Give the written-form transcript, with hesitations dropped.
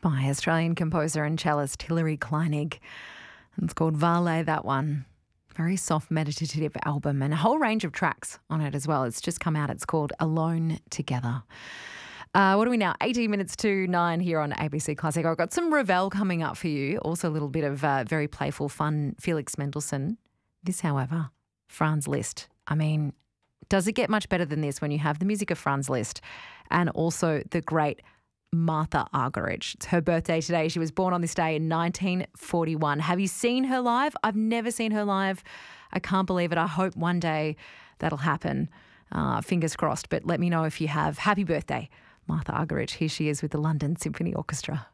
by Australian composer and cellist Hilary Kleinig. And it's called Vale, that one. Very soft, meditative album and a whole range of tracks on it as well. It's just come out. It's called Alone Together. What are we now? 18 minutes to 9 here on ABC Classic. I've got some Ravel coming up for you. Also a little bit of very playful, fun Felix Mendelssohn. This, however, Franz Liszt. I mean, does it get much better than this when you have the music of Franz Liszt and also the great Martha Argerich? It's her birthday today. She was born on this day in 1941. Have you seen her live? I've never seen her live. I can't believe it. I hope one day that'll happen. Fingers crossed. But let me know if you have. Happy birthday, Martha Argerich. Here she is with the London Symphony Orchestra.